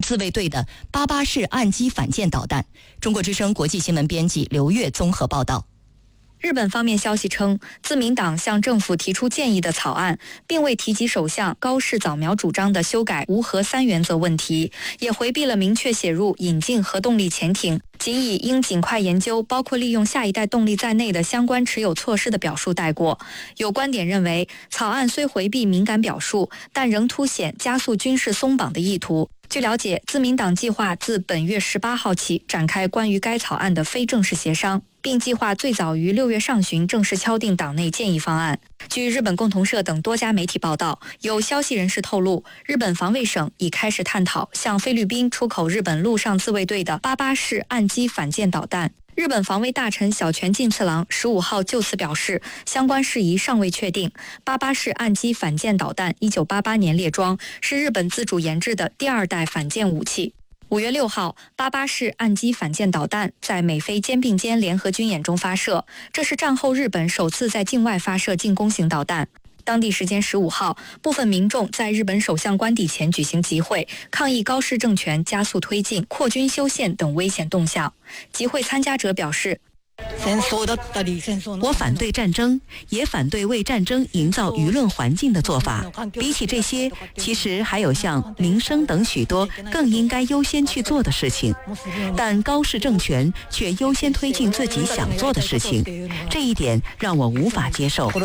自卫队的88式岸基反舰导弹。中国之声国际新闻编辑刘越综合报道。 日本方面消息称，自民党向政府提出建议的草案，并未提及首相高市早苗主张的修改无核三原则问题，也回避了明确写入引进核动力潜艇，仅以应尽快研究包括利用下一代动力在内的相关持有措施的表述带过。有观点认为，草案虽回避敏感表述，但仍凸显加速军事松绑的意图。据了解，自民党计划自本月18号起展开关于该草案的非正式协商，并计划最早于6月上旬正式敲定党内建议方案。据日本共同社等多家媒体报道，有消息人士透露，日本防卫省已开始探讨向菲律宾出口日本陆上自卫队的88式岸基反舰导弹。日本防卫大臣小泉进次郎15号就此表示，相关事宜尚未确定。88式岸基反舰导弹1988年列装，是日本自主研制的第2代反舰武器。5月6号，88式岸基反舰导弹在美菲肩并肩联合军演中发射，这是战后日本首次在境外发射进攻型导弹。当地时间15号，部分民众在日本首相官邸前举行集会，抗议高市政权加速推进扩军修宪等危险动向。集会参加者表示， 我反对战争，也反对为战争营造舆论环境的做法。比起这些，其实还有像民生等许多更应该优先去做的事情。但高市政权却优先推进自己想做的事情，这一点让我无法接受。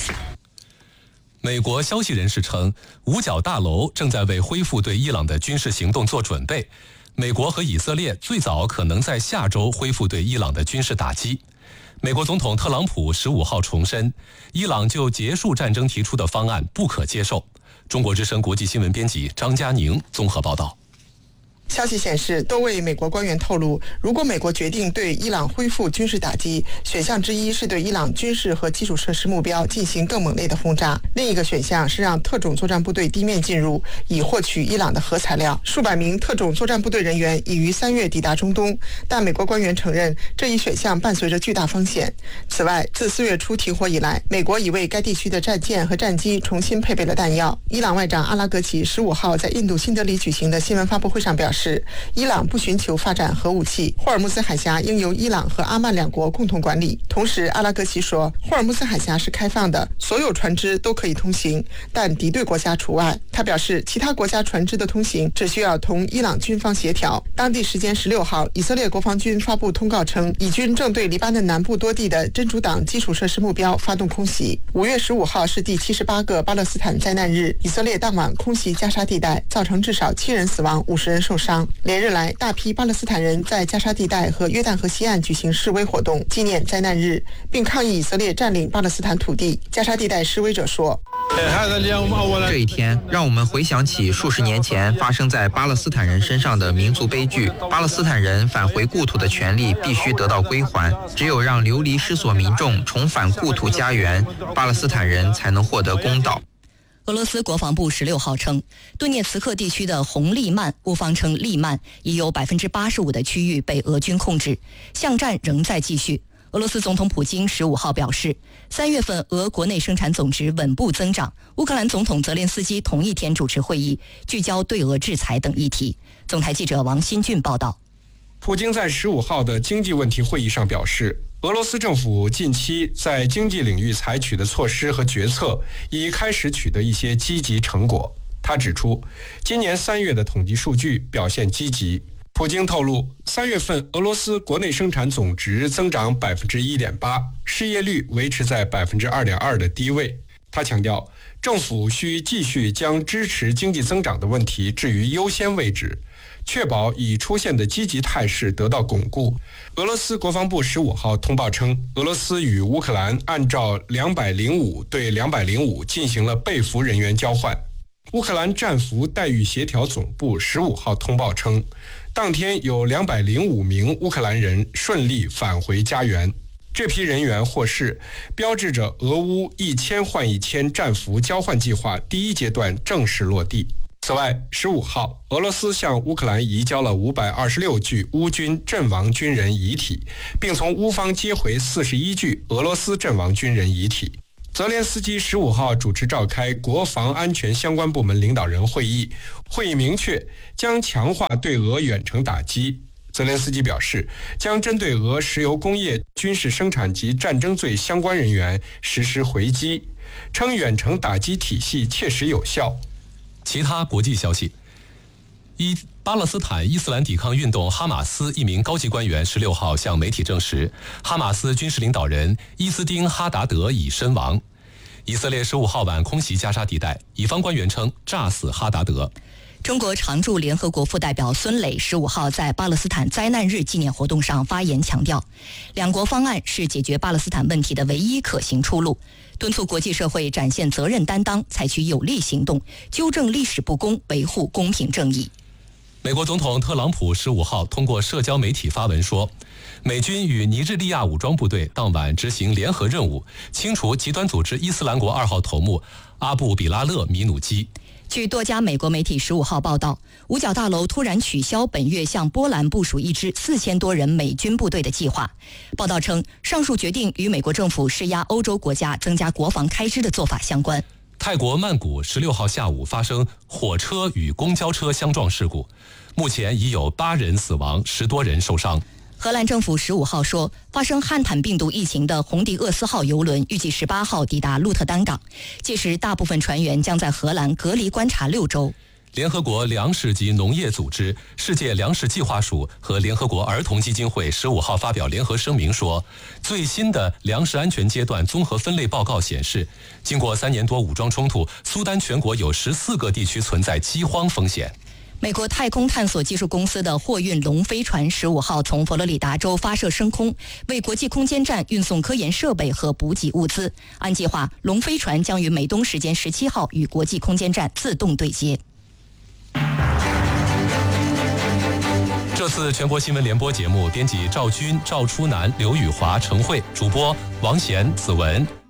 美国消息人士称，五角大楼正在为恢复对伊朗的军事行动做准备。美国和以色列最早可能在下周恢复对伊朗的军事打击。美国总统特朗普15号重申，伊朗就结束战争提出的方案不可接受。中国之声国际新闻编辑张佳宁综合报道。 消息显示，多位美国官员透露，如果美国决定对伊朗恢复军事打击，选项之一是对伊朗军事和基础设施目标进行更猛烈的轰炸，另一个选项是让特种作战部队地面进入，以获取伊朗的核材料。数百名特种作战部队人员已于3月抵达中东，但美国官员承认这一选项伴随着巨大风险。此外，自4月初停火以来，美国已为该地区的战舰和战机重新配备了弹药。伊朗外长阿拉格齐15号在印度新德里举行的新闻发布会上表示，伊朗不寻求发展核武器，霍尔木兹海峡应由伊朗和阿曼两国共同管理。同时，阿拉格齐说，霍尔木兹海峡是开放的，所有船只都可以通行，但敌对国家除外。他表示，其他国家船只的通行只需要同伊朗军方协调。当地时间16号，以色列国防军发布通告称，以军正对黎巴嫩南部多地的真主党基础设施目标发动空袭。5月15号是第78个巴勒斯坦灾难日，以色列当晚空袭加沙地带，造成至少7人死亡，50人受伤。连日来，大批巴勒斯坦人在加沙地带和约旦河西岸举行示威活动，纪念灾难日，并抗议以色列占领巴勒斯坦土地。加沙地带示威者说， 这一天让我们回想起数十年前发生在巴勒斯坦人身上的民族悲剧。巴勒斯坦人返回故土的权利必须得到归还，只有让流离失所民众重返故土家园，巴勒斯坦人才能获得公道。 俄罗斯国防部16号称，顿涅茨克地区的红利曼，乌方称利曼已有85%的区域被俄军控制，巷战仍在继续。俄罗斯总统普京15号表示，3月份俄国内生产总值稳步增长。乌克兰总统泽连斯基同一天主持会议，聚焦对俄制裁等议题。总台记者王新俊报道。 普京在15号的经济问题会议上表示，俄罗斯政府近期在经济领域采取的措施和决策已开始取得一些积极成果。他指出，今年3月的统计数据表现积极。普京透露，3月份俄罗斯国内生产总值增长 1.8%， 失业率维持在 2.2% 的低位。他强调，政府需继续将支持经济增长的问题置于优先位置，确保已出现的积极态势得到巩固。俄罗斯国防部15号通报称，俄罗斯与乌克兰按照205对205进行了被俘人员交换。乌克兰战俘待遇协调总部15号通报称，当天有205名乌克兰人顺利返回家园。这批人员获释，标志着俄乌1000换1000战俘交换计划第1阶段正式落地。此外，15号，俄罗斯向乌克兰移交了526具乌军阵亡军人遗体，并从乌方接回41具俄罗斯阵亡军人遗体。 泽连斯基15号主持召开国防安全相关部门领导人会议，会议明确将强化对俄远程打击。泽连斯基表示，将针对俄石油工业、军事生产及战争罪相关人员实施回击，称远程打击体系切实有效。 其他国际消息，巴勒斯坦伊斯兰抵抗运动哈马斯一名高级官员16号向媒体证实，哈马斯军事领导人伊斯丁哈达德已身亡。以色列15号晚空袭加沙地带，以方官员称炸死哈达德。 中国常驻联合国副代表孙磊15号在巴勒斯坦灾难日纪念活动上发言强调，两国方案是解决巴勒斯坦问题的唯一可行出路，敦促国际社会展现责任担当，采取有力行动，纠正历史不公，维护公平正义。 美国总统特朗普15号通过社交媒体发文说，美军与尼日利亚武装部队当晚执行联合任务，清除极端组织伊斯兰国2号头目阿布比拉勒米努基。 据多家美国媒体15号报道，五角大楼突然取消本月向波兰部署一支4000多人美军部队的计划。报道称，上述决定与美国政府施压欧洲国家增加国防开支的做法相关。 泰国曼谷16号下午发生火车与公交车相撞事故，目前已有8人死亡，10多人受伤。 荷兰政府15号说，发生汉坦病毒疫情的红迪厄斯号邮轮预计18号抵达鹿特丹港，届时大部分船员将在荷兰隔离观察6周。 联合国粮食及农业组织、世界粮食计划署和联合国儿童基金会15号发表联合声明说，最新的粮食安全阶段综合分类报告显示，经过3年多武装冲突，苏丹全国有14个地区存在饥荒风险。 美国太空探索技术公司的货运龙飞船15号从佛罗里达州发射升空，为国际空间站运送科研设备和补给物资。按计划，龙飞船将于美东时间17号与国际空间站自动对接。 这次全国新闻联播节目编辑赵军、赵初南、刘宇华、陈慧，主播王贤、子文。